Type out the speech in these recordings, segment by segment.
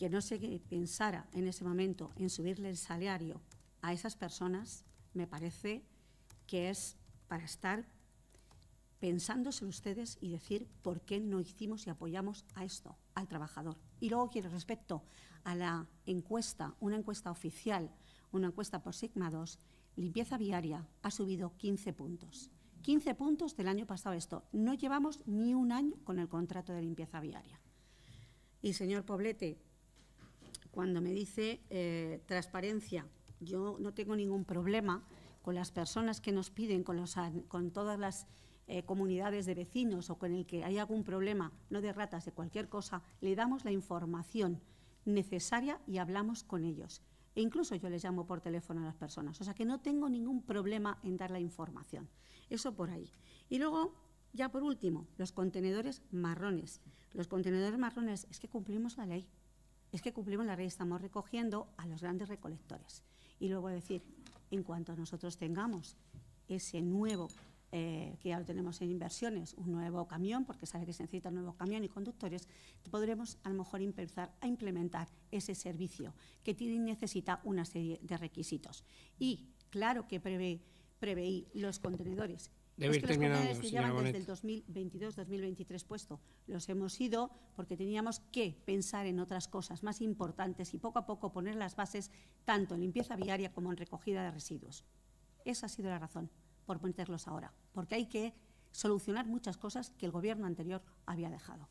que no se pensara en ese momento en subirle el salario a esas personas, me parece que es para estar pensándose ustedes y decir por qué no hicimos y apoyamos a esto, al trabajador. Y luego quiero, respecto a la encuesta, una encuesta oficial, una encuesta por Sigma 2, limpieza viaria ha subido 15 puntos. 15 puntos del año pasado esto. No llevamos ni un año con el contrato de limpieza viaria. Y, señor Poblete, cuando me dice transparencia, yo no tengo ningún problema con las personas que nos piden, con todas las comunidades de vecinos o con el que hay algún problema, no de ratas, de cualquier cosa, le damos la información necesaria y hablamos con ellos. E incluso yo les llamo por teléfono a las personas. O sea que no tengo ningún problema en dar la información. Eso por ahí. Y luego, ya por último, los contenedores marrones. Los contenedores marrones es que cumplimos la ley. Es que cumplimos la ley, estamos recogiendo a los grandes recolectores. Y luego decir, en cuanto nosotros tengamos ese nuevo, que ya lo tenemos en inversiones, un nuevo camión, porque sabe que se necesita un nuevo camión y conductores, podremos a lo mejor empezar a implementar ese servicio que necesita una serie de requisitos. Y claro que preveí los contenedores. Debe ir terminando, que señora llevan Bonet. desde el 2022-2023 puesto. Los hemos ido porque teníamos que pensar en otras cosas más importantes y poco a poco poner las bases tanto en limpieza viaria como en recogida de residuos. Esa ha sido la razón por meterlos ahora, porque hay que solucionar muchas cosas que el Gobierno anterior había dejado.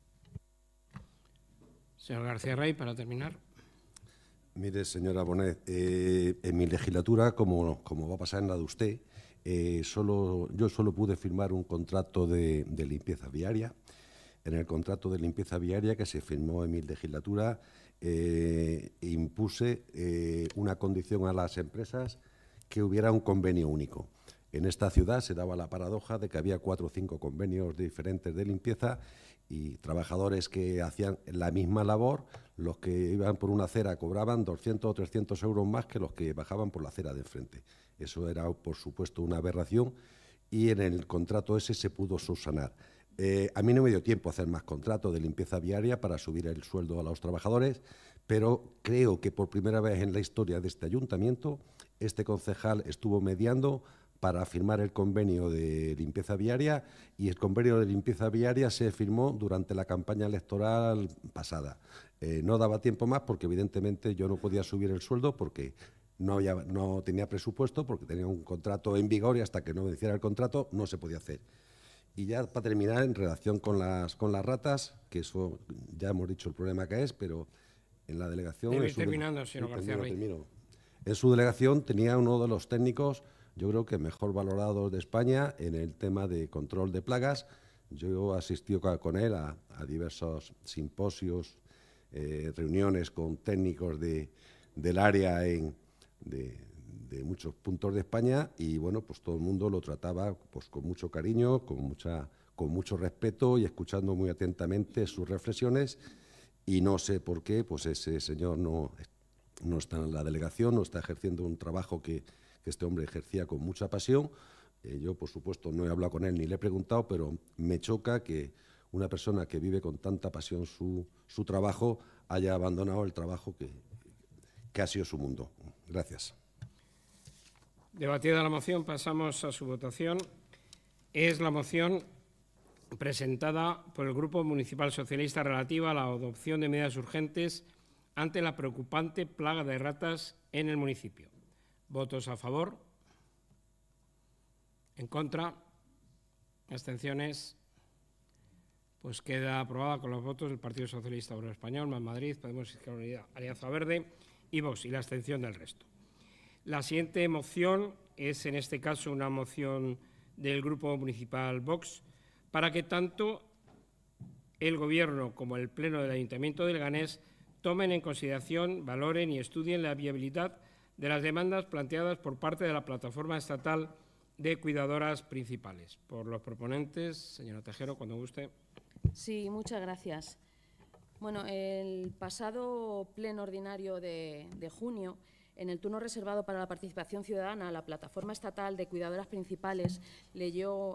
Señor García Rey, para terminar. Mire, señora Bonet, en mi legislatura, como va a pasar en la de usted, yo solo pude firmar un contrato de limpieza viaria. En el contrato de limpieza viaria que se firmó en mi legislatura, impuse una condición a las empresas, que hubiera un convenio único. En esta ciudad se daba la paradoja de que había 4 o 5 convenios diferentes de limpieza y trabajadores que hacían la misma labor, los que iban por una acera cobraban 200 o 300 euros más que los que bajaban por la acera de enfrente. Eso era, por supuesto, una aberración y en el contrato ese se pudo subsanar. A mí no me dio tiempo a hacer más contratos de limpieza viaria para subir el sueldo a los trabajadores, pero creo que por primera vez en la historia de este ayuntamiento, este concejal estuvo mediando para firmar el convenio de limpieza viaria y el convenio de limpieza viaria se firmó durante la campaña electoral pasada. No daba tiempo más porque evidentemente yo no podía subir el sueldo porque no tenía presupuesto, porque tenía un contrato en vigor y hasta que no venciera el contrato no se podía hacer. Y ya para terminar, en relación con las ratas, que eso ya hemos dicho el problema que es, pero en la delegación… Debe ir terminando, señor García Rey. En su delegación tenía uno de los técnicos, yo creo que mejor valorados de España en el tema de control de plagas. Yo he asistido con él a diversos simposios, reuniones con técnicos del área de muchos puntos de España y, bueno, pues todo el mundo lo trataba pues con mucho cariño, con mucho respeto y escuchando muy atentamente sus reflexiones. Y no sé por qué, pues ese señor no está en la delegación, no está ejerciendo un trabajo que este hombre ejercía con mucha pasión. Yo, por supuesto, no he hablado con él ni le he preguntado, pero me choca que una persona que vive con tanta pasión su trabajo haya abandonado el trabajo que ha sido su mundo. Gracias. Debatida la moción, pasamos a su votación. Es la moción presentada por el Grupo Municipal Socialista relativa a la adopción de medidas urgentes ante la preocupante plaga de ratas en el municipio. ¿Votos a favor? ¿En contra? ¿Abstenciones? Pues queda aprobada con los votos del Partido Socialista Obrero Español, Más Madrid, Podemos, Izquierda Unida, Alianza Verde y Vox, y la abstención del resto. La siguiente moción es, en este caso, una moción del Grupo Municipal Vox para que tanto el Gobierno como el Pleno del Ayuntamiento de Leganés tomen en consideración, valoren y estudien la viabilidad de las demandas planteadas por parte de la Plataforma Estatal de Cuidadoras Principales. Por los proponentes, señora Tejero, cuando guste. Sí, muchas gracias. Bueno, el pasado pleno ordinario de junio, en el turno reservado para la participación ciudadana, la Plataforma Estatal de Cuidadoras Principales leyó